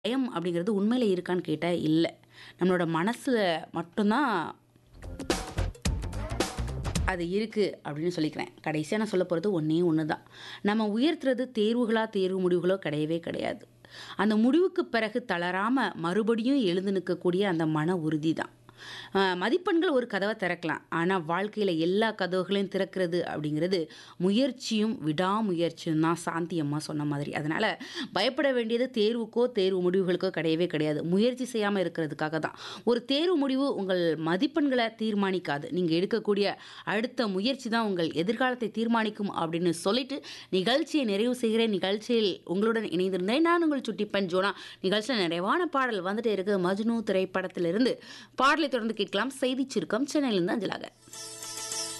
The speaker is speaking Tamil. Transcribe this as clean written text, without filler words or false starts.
பயம் அப்படிங்கிறது உண்மையில இருக்கான்னு கேட்டா இல்ல. நம்மளோட மனசுல மட்டும்தான் அது இருக்கு அப்படின்னு சொல்லிக்கிறேன். கடைசியா நான் சொல்லப் போறது ஒண்ணே ஒண்ணு தான். நம்ம உயர்த்துறது தேர்வுகளா, தேர்வு முடிவுகளோ கிடையவே கிடையாது. அந்த முடிவுக்கு பிறகு தளராம மறுபடியும் எழுந்து நிற்கக்கூடிய அந்த மன உறுதி தான். மதிப்பெண்கள் ஒரு கதவ திறக்கலாம். ஆனா வாழ்க்கையில எல்லா கதவுகளையும் திறக்கிறது அப்படிங்கிறது முயற்சியும், விடாமுயற்சியும் தான் சாந்தி அம்மா சொன்ன மாதிரி. அதனால பயப்பட வேண்டியது தேர்வுக்கோ, தேர்வு முடிவுகளுக்கோ கிடையவே கிடையாது. முயற்சி செய்யாம இருக்கிறதுக்காக தான். ஒரு தேர்வு முடிவு உங்கள் மதிப்பெண்கள தீர்மானிக்காது. நீங்க எடுக்கக்கூடிய அடுத்த முயற்சி தான் உங்கள் எதிர்காலத்தை தீர்மானிக்கும் அப்படின்னு சொல்லிட்டு, நிகழ்ச்சியை நிறைவு செய்கிறேன். நிகழ்ச்சியில் உங்களுடன் இணைந்திருந்தேன். நான் உங்கள் சுட்டி பெண் ஜோனா. நிகழ்ச்சியில நிறைவான பாடல் வந்துட்டே இருக்கு. மஜ்னு திரைப்படத்திலிருந்து. பாடலை தொடர்ந்து கேட்கலாம். செய்திச் சுருக்கம் சென்னையிலிருந்து அஞ்சலாக.